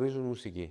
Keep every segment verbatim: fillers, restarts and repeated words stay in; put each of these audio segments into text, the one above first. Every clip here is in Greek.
γνωρίζουν μουσική.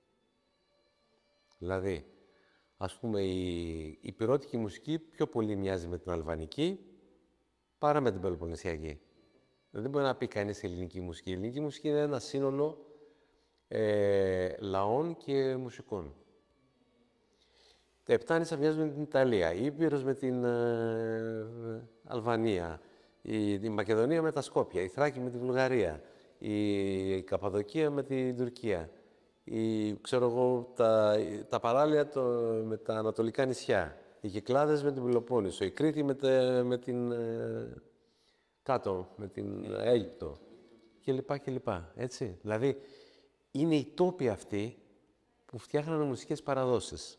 Δηλαδή, ας πούμε, η, η πυρώτικη μουσική πιο πολύ μοιάζει με την αλβανική παρά με την πελοποννησιακή. Δεν μπορεί να πει κανείς ελληνική μουσική. Η ελληνική μουσική είναι ένα σύνολο ε, λαών και μουσικών. Τα Επτάνησα μοιάζουν με την Ιταλία, η Ήπειρος με την ε, Αλβανία, η, η Μακεδονία με τα Σκόπια, η Θράκη με τη Βουλγαρία, η, η Καπαδοκία με την Τουρκία, η, ξέρω εγώ, τα, τα παράλια το, με τα ανατολικά νησιά, οι Κυκλάδες με την Πελοπόννησο, η Κρήτη με, τε, με την ε, κάτω, με την Αίγυπτο κλπ. κλπ. Έτσι. Δηλαδή, είναι οι τόποι αυτοί που φτιάχνανε μουσικές παραδόσεις.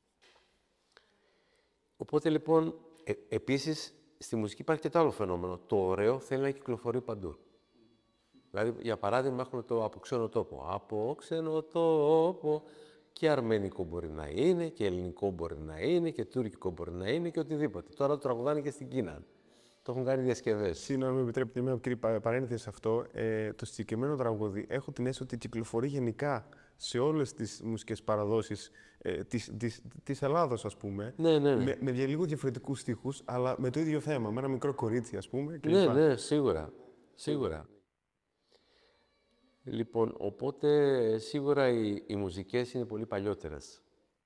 Οπότε, λοιπόν, ε, επίσης, στη μουσική υπάρχει και το άλλο φαινόμενο. Το ωραίο θέλει να κυκλοφορεί παντού. Δηλαδή, για παράδειγμα, έχουμε το από ξένο τόπο. Από ξένο τόπο και αρμενικό μπορεί να είναι, και ελληνικό μπορεί να είναι, και τουρκικό μπορεί να είναι και οτιδήποτε. Τώρα το τραγουδάνε και στην Κίνα. Το έχουν κάνει διασκευές. Συγγνώμη, με επιτρέπετε μια μικρή παρένθεση σε αυτό. Ε, το συγκεκριμένο τραγούδι έχω την αίσθηση ότι κυκλοφορεί γενικά σε όλες τις μουσικές παραδόσεις ε, της, της, της Ελλάδος, ας πούμε. Ναι, ναι, ναι. Με, με λίγο διαφορετικούς στίχους, αλλά με το ίδιο θέμα. Με ένα μικρό κορίτσι, ας πούμε. Και ναι, ναι, σίγουρα. Σίγουρα. Λοιπόν, οπότε σίγουρα οι, οι μουσικές είναι πολύ παλιότερες.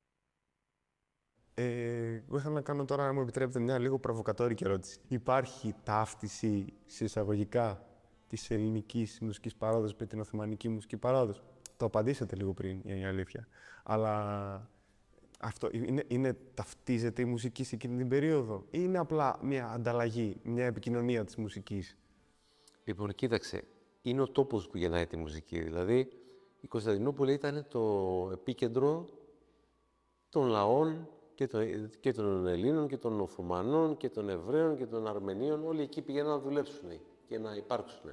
Ε, εγώ ήθελα να κάνω τώρα, αν μου επιτρέπετε, μια λίγο προβοκατόρικη ερώτηση. Υπάρχει ταύτιση σε εισαγωγικά της ελληνικής μουσικής παράδοσης με την οθωμανική μουσική παράδοση? Το απαντήσατε λίγο πριν, είναι η αλήθεια. Αλλά αυτό είναι, είναι, ταυτίζεται η μουσική σε εκείνη την περίοδο ή είναι απλά μια ανταλλαγή, μια επικοινωνία της μουσικής? Λοιπόν, κοίταξε, είναι ο τόπος που γεννάει τη μουσική. Δηλαδή, η Κωνσταντινούπολη ήταν το επίκεντρο των λαών και των, και των Ελλήνων και των Οθωμανών και των Εβραίων και των Αρμενίων. Όλοι εκεί πήγαιναν να δουλέψουν και να υπάρξουν.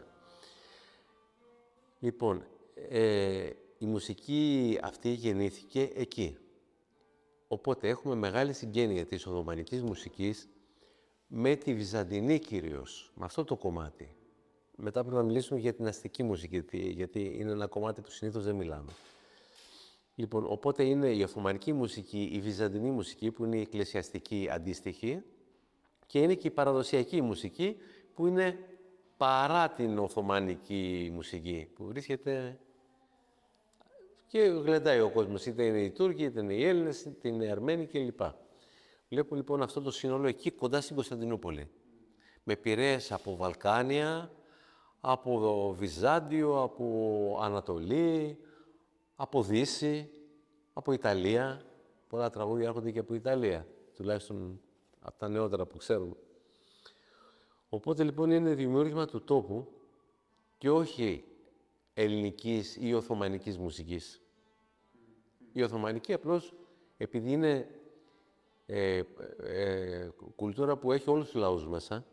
Λοιπόν, ε, η μουσική αυτή γεννήθηκε εκεί. Οπότε έχουμε μεγάλη συγγένεια της Οθωμανικής μουσικής με τη Βυζαντινή κυρίως, με αυτό το κομμάτι. Μετά πρέπει να μιλήσουμε για την αστική μουσική, γιατί είναι ένα κομμάτι που συνήθως δεν μιλάμε. Λοιπόν, οπότε είναι η Οθωμανική μουσική, η Βυζαντινή μουσική, που είναι η εκκλησιαστική αντίστοιχη, και είναι και η παραδοσιακή μουσική, που είναι παρά την Οθωμανική μουσική, που βρίσκεται και γλεντάει ο κόσμος, είτε είναι οι Τούρκοι, είτε είναι οι Έλληνες, είτε είναι οι Αρμένοι κλπ. Βλέπω λοιπόν αυτό το σύνολο εκεί κοντά στην Κωνσταντινούπολη. Με πειραιές από Βαλκάνια, από Βυζάντιο, από Ανατολή, από Δύση, από Ιταλία. Πολλά τραγούδια έρχονται και από Ιταλία, τουλάχιστον από τα νεότερα που ξέρουμε. Οπότε λοιπόν είναι δημιούργημα του τόπου και όχι ελληνικής ή οθωμανικής μουσικής. Η οθωμανική απλώς, επειδή είναι ε, ε, κουλτούρα που έχει όλους τους λαούς μέσα,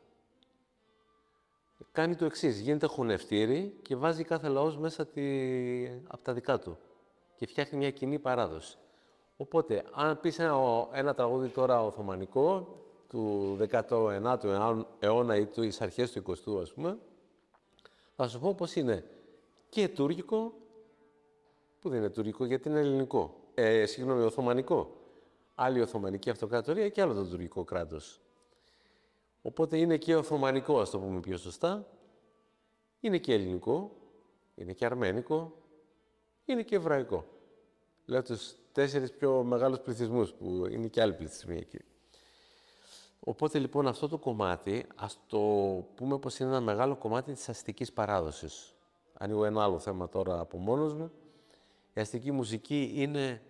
κάνει το εξής, γίνεται χωνευτήρι και βάζει κάθε λαός μέσα τη... από τα δικά του και φτιάχνει μια κοινή παράδοση. Οπότε, αν πεις ένα, ένα τραγούδι τώρα οθωμανικό, του δέκατου ένατου αιώνα ή τις αρχές του εικοστού, ας πούμε, θα σου πω πως είναι και τουρκικό, που δεν είναι τουρκικό γιατί είναι ελληνικό, ε, συγγνώμη, οθωμανικό. Άλλη Οθωμανική Αυτοκρατορία και άλλο το τουρκικό κράτος. Οπότε είναι και οθωμανικό, ας το πούμε πιο σωστά, είναι και ελληνικό, είναι και αρμένικο, είναι και εβραϊκό. Λέω τους τέσσερις πιο μεγάλους πληθυσμούς, που είναι και άλλοι πληθυσμοί εκεί. Οπότε λοιπόν αυτό το κομμάτι, ας το πούμε πως είναι ένα μεγάλο κομμάτι της αστικής παράδοσης. Ανοίγω ένα άλλο θέμα τώρα από μόνος μου. Η αστική μουσική είναι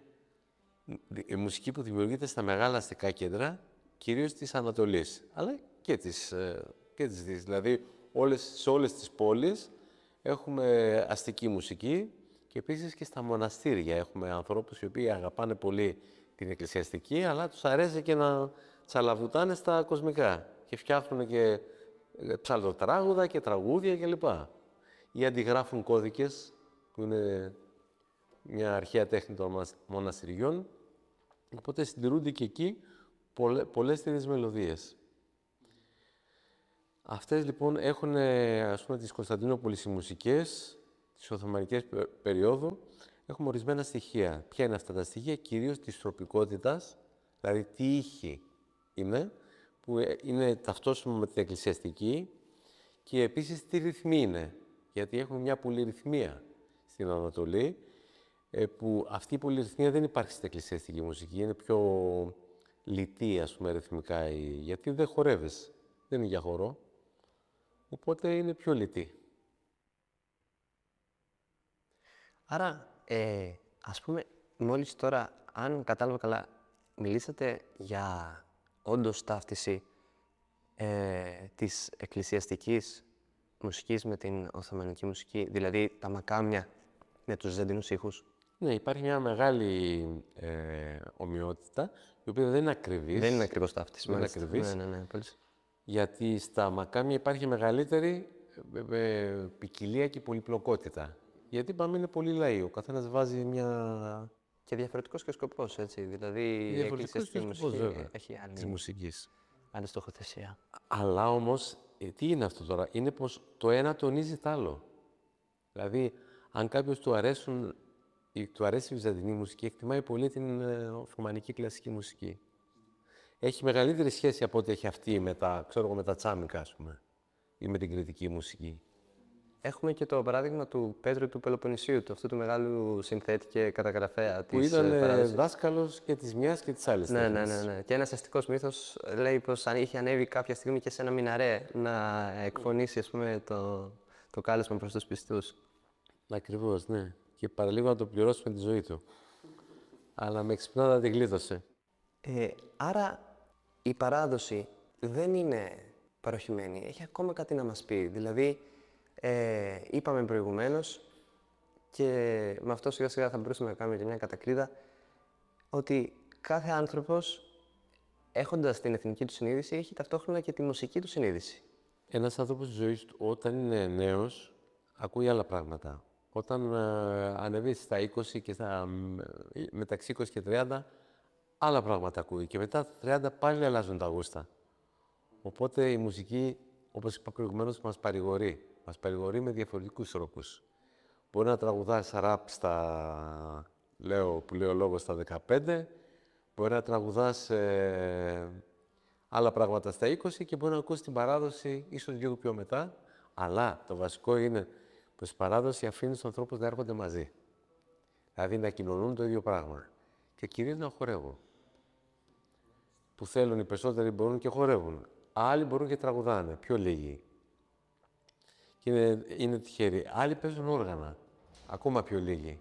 η μουσική που δημιουργείται στα μεγάλα αστικά κέντρα, κυρίως της Ανατολής, αλλά και της, και της Δύσης. Δηλαδή, όλες, σε όλες τις πόλεις έχουμε αστική μουσική και επίσης και στα μοναστήρια έχουμε ανθρώπους οι οποίοι αγαπάνε πολύ την εκκλησιαστική, αλλά τους αρέσει και να τσαλαβουτάνε στα κοσμικά και φτιάχνουν και ψαλτοτράγουδα και τραγούδια κλπ. Ή αντιγράφουν κώδικες, που είναι μια αρχαία τέχνη των μοναστηριών, οπότε συντηρούνται και εκεί πολλές τέτοιες μελωδίες. Αυτές λοιπόν έχουν, ας πούμε, τις Κωνσταντινούπολης οι μουσικές, τις Οθωμανικές περίοδου, έχουμε ορισμένα στοιχεία. Ποια είναι αυτά τα στοιχεία? Κυρίως της τροπικότητας, δηλαδή τι ήχη είναι, που είναι ταυτόσιμο με την εκκλησιαστική, και επίσης τι ρυθμοί είναι, γιατί έχουμε μια πολυρυθμία στην Ανατολή, που αυτή η πολυρυθμία δεν υπάρχει στην εκκλησιαστική μουσική, είναι πιο λιτή, ας πούμε, ρυθμικά, γιατί δεν χορεύεις, δεν είναι για χορό, οπότε είναι πιο λιτή. Άρα, ε, ας πούμε, μόλις τώρα, αν κατάλαβα καλά, μιλήσατε για όντως ταύτιση ε, της εκκλησιαστικής μουσικής με την οθωμανική μουσική, δηλαδή τα μακάμια με τους ζεντινούς ήχους. Ναι, υπάρχει μια μεγάλη ε, ομοιότητα, η οποία δεν είναι ακριβής. Δεν είναι ακριβώς ταύτιση. Δεν είναι ακριβής. Ναι, ναι, ναι, πολύ. Γιατί στα μακάμια υπάρχει μεγαλύτερη ε, ε, ποικιλία και πολυπλοκότητα. Γιατί πάμε είναι πολύ λαοί, ο καθένας βάζει μια... Και διαφορετικός και ο σκοπός, έτσι. Δηλαδή, η εκκλησιαστική μουσική βέβαια, έχει άλλη... της μουσικής. Άλλη στοχοθεσία. Αλλά όμως, ε, τι είναι αυτό τώρα? Είναι πως το ένα τονίζει το άλλο. Δηλαδή, αν κάποιος του, αρέσουν, του αρέσει η βυζαντινή μουσική, εκτιμάει πολύ την ε, οθωμανική κλασική μουσική. Έχει μεγαλύτερη σχέση από ό,τι έχει αυτή με τα, ξέρω εγώ, με τα τσάμικα, ας πούμε, ή με την κριτική μουσική. Έχουμε και το παράδειγμα του Πέτρου του Πελοποννησίου, του αυτού του μεγάλου συνθέτη και καταγραφέα που της ήταν παράδοσης. Δάσκαλος και της μιας και της άλλης ναι, τέχνης. ναι, ναι, ναι. Και ένας αστικός μύθος λέει πως αν είχε ανέβει κάποια στιγμή και σε ένα μιναρέ να εκφωνήσει, ας πούμε, το, το κάλεσμα προς τους πιστούς. Ακριβώς, ναι. Και παραλίγο να το πληρώσει με τη ζωή του. Αλλά με εξυπνάδα την γλίτωσε. Ε, άρα η παράδοση δεν είναι παροχημένη. Έχει ακόμα κάτι να μας πει. Δηλαδή, ε, είπαμε προηγουμένως, και με αυτό σιγά σιγά θα μπορούσαμε να κάνουμε και μια κατακρίδα, ότι κάθε άνθρωπος, έχοντας την εθνική του συνείδηση, έχει ταυτόχρονα και τη μουσική του συνείδηση. Ένας άνθρωπος στη ζωή του, όταν είναι νέος, ακούει άλλα πράγματα. Όταν ε, ανεβεί στα είκοσι και στα, ε, μεταξύ είκοσι και τριάντα, άλλα πράγματα ακούει. Και μετά τα τριάντα πάλι αλλάζουν τα γούστα. Οπότε η μουσική, όπως είπα προηγουμένως, μας παρηγορεί. Μας παρηγορεί με διαφορετικούς τρόπους. Μπορεί να τραγουδάς ραπ στα, λέω, που λέει ο λόγος, στα δεκαπέντε, μπορεί να τραγουδάς ε, άλλα πράγματα στα είκοσι και μπορεί να ακούσει την παράδοση ίσως λίγο πιο μετά. Αλλά το βασικό είναι πως η παράδοση αφήνει τους ανθρώπους να έρχονται μαζί. Δηλαδή να κοινωνούν το ίδιο πράγμα. Και κυρίως να χορεύουν. Που θέλουν οι περισσότεροι μπορούν και χορεύουν. Άλλοι μπορούν και τραγουδάνε, πιο λίγοι. Και είναι, είναι τυχεροί. Άλλοι παίζουν όργανα, ακόμα πιο λίγοι.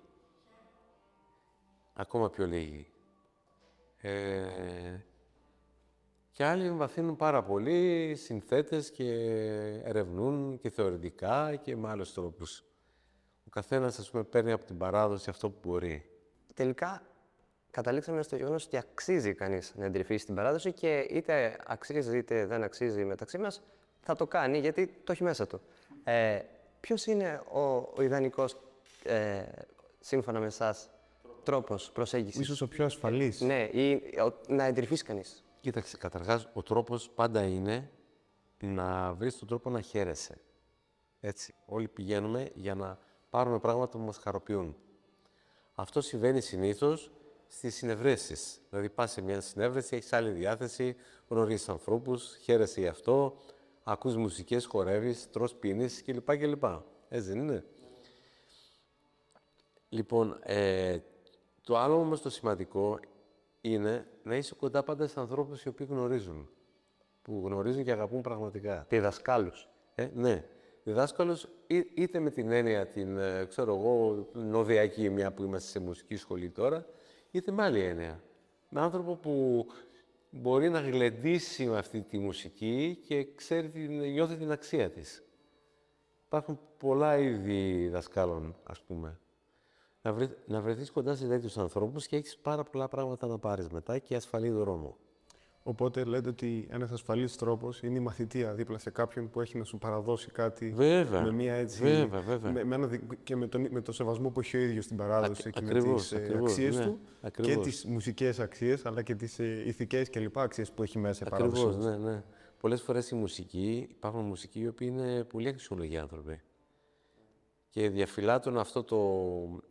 Ακόμα πιο λίγοι. Ε, και άλλοι βαθύνουν πάρα πολύ, συνθέτες, και ερευνούν και θεωρητικά και με άλλους τρόπους. Ο καθένας, ας πούμε, παίρνει από την παράδοση αυτό που μπορεί. Τελικά, καταλήξαμε στο γεγονός ότι αξίζει κανείς να εντρυφήσει στην παράδοση και είτε αξίζει είτε δεν αξίζει μεταξύ μας, θα το κάνει γιατί το έχει μέσα του. Ε, ποιος είναι ο, ο ιδανικός, ε, σύμφωνα με εσάς, τρόπος προσέγγισης? Ίσως ο πιο ασφαλής. Ναι, ή ο, να εντρυφήσει κανείς. Κοίταξε, καταρχάς, ο τρόπος πάντα είναι να βρεις τον τρόπο να χαίρεσαι. Έτσι, όλοι πηγαίνουμε για να πάρουμε πράγματα που μας χαροποιούν. Αυτό συμβαίνει συνήθως στις συνευρέσεις. Δηλαδή, πας σε μια συνεύρεση, έχεις άλλη διάθεση, γνωρίζεις ανθρώπους, χαίρεσαι γι' αυτό, ακούς μουσικές, χορεύεις, τρως, πίνεις κλπ. κλπ. Έτσι δεν είναι? Λοιπόν, ε, το άλλο όμως το σημαντικό είναι να είσαι κοντά πάντα σε ανθρώπους οι οποίοι γνωρίζουν. Που γνωρίζουν και αγαπούν πραγματικά. Διδασκάλους. Ε, ναι. Διδάσκαλος είτε με την έννοια την, ε, ξέρω εγώ, νοδιακή, μια που είμαστε σε μουσική σχολή τώρα, είτε με άλλη έννοια. Με άνθρωπο που μπορεί να γλεντήσει με αυτή τη μουσική και ξέρει, την, νιώθει την αξία της. Υπάρχουν πολλά είδη δασκάλων, ας πούμε. Να, βρε, να βρεθείς κοντά σε τέτοιους ανθρώπους και έχεις πάρα πολλά πράγματα να πάρεις μετά και ασφαλή δρόμο. Οπότε λέτε ότι ένας ασφαλής τρόπος είναι η μαθητεία δίπλα σε κάποιον που έχει να σου παραδώσει κάτι. Βέβαια, με μια έτσι, βέβαια, βέβαια. Με, με ένα, και με, τον, με το σεβασμό που έχει ο ίδιος στην παράδοση Ακ, και ακριβώς, με τις ακριβώς, αξίες ναι, του ακριβώς. και τις μουσικές αξίες, αλλά και τις ε, ηθικές και λοιπά αξίες που έχει μέσα η παράδοση. Ακριβώς, ναι, ναι. Πολλές φορές η μουσική, υπάρχουν μουσικοί οι οποίοι είναι πολύ αξιολογικοί άνθρωποι. Και διαφυλάττουν αυτό το,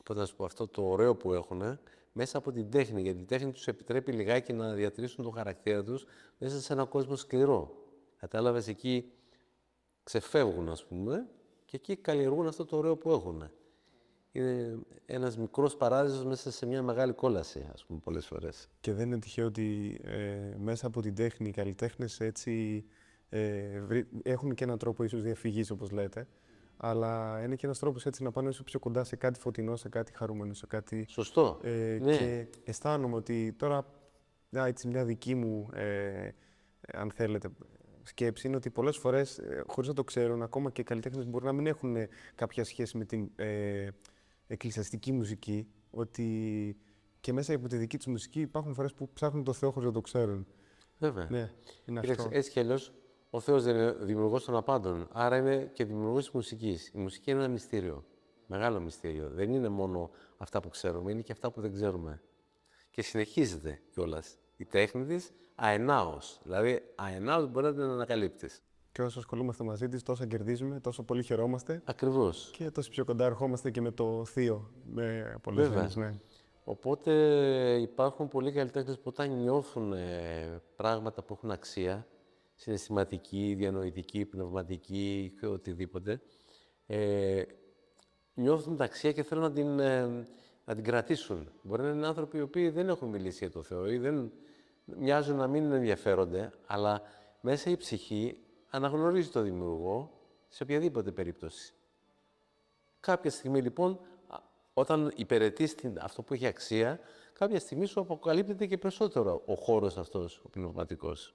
πώς να σου πω, αυτό το ωραίο που έχουν μέσα από την τέχνη. Γιατί η τέχνη τους επιτρέπει λιγάκι να διατηρήσουν τον χαρακτήρα τους μέσα σε έναν κόσμο σκληρό. Κατάλαβες, εκεί ξεφεύγουν, ας πούμε, και εκεί καλλιεργούν αυτό το ωραίο που έχουν. Είναι ένας μικρός παράδεισος μέσα σε μια μεγάλη κόλαση, ας πούμε, πολλές φορές. Και δεν είναι τυχαίο ότι ε, μέσα από την τέχνη οι καλλιτέχνες έτσι ε, βρει- έχουν και έναν τρόπο ίσως διαφυγής, όπως λέτε, αλλά είναι και ένας τρόπος έτσι να πάνε όσο πιο κοντά σε κάτι φωτεινό, σε κάτι χαρούμενο, σε κάτι... Σωστό. Ε, Ναι. Και αισθάνομαι ότι τώρα, α, έτσι μια δική μου, ε, αν θέλετε, σκέψη είναι ότι πολλές φορές, ε, χωρίς να το ξέρουν, ακόμα και οι καλλιτέχνες μπορεί να μην έχουν ε, κάποια σχέση με την ε, εκκλησιαστική μουσική, ότι και μέσα από τη δική τους μουσική υπάρχουν φορές που ψάχνουν το Θεό χωρίς να το ξέρουν. Βέβαια. Ναι, είναι Κοίταξε, αυτό. έτσι κι αλλιώς, ο Θεός δεν είναι δημιουργός των απάντων, άρα είναι και δημιουργός της μουσικής. Η μουσική είναι ένα μυστήριο, μεγάλο μυστήριο. Δεν είναι μόνο αυτά που ξέρουμε, είναι και αυτά που δεν ξέρουμε. Και συνεχίζεται κιόλας η τέχνη της αενάως. Δηλαδή, αενάως μπορεί να την ανακαλύπτεις. Και όσο ασχολούμαστε μαζί της, τόσο κερδίζουμε, τόσο πολύ χαιρόμαστε Ακριβώς. και τόσο πιο κοντά ερχόμαστε και με το Θείο, με πολλές Βέβαια. έννοιες, ναι. Οπότε υπάρχουν πολλοί καλλιτέχνες που όταν νιώθουν ε, πράγματα που έχουν αξία, συναισθηματική, διανοητική, πνευματική και οτιδήποτε, ε, νιώθουν την αξία και θέλουν να την, ε, να την κρατήσουν. Μπορεί να είναι άνθρωποι οι οποίοι δεν έχουν μιλήσει για το Θεό ή δεν μοιάζουν να μην ενδιαφέρονται, αλλά μέσα η ψυχή αναγνωρίζει το δημιουργό σε οποιαδήποτε περίπτωση. Κάποια στιγμή λοιπόν, α, όταν υπηρετείς την- αυτό που έχει αξία, κάποια στιγμή σου αποκαλύπτεται και περισσότερο ο χώρος αυτός, ο πνευματικός.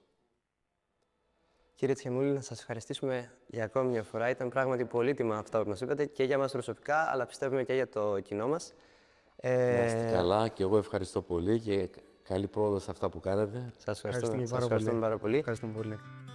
Κύριε Τσιαμούλη, να σας ευχαριστήσουμε για ακόμη μια φορά. Ήταν πράγματι πολύτιμα αυτά που μας είπατε και για μας προσωπικά, αλλά πιστεύουμε και για το κοινό μας. Ε, Να είστε καλά και εγώ ευχαριστώ πολύ και καλή πρόοδο σε αυτά που κάνετε. Σας ευχαριστούμε, Ευχαριστούμε σας πάρα ευχαριστούμε πολύ. πάρα πολύ. Ευχαριστούμε πολύ.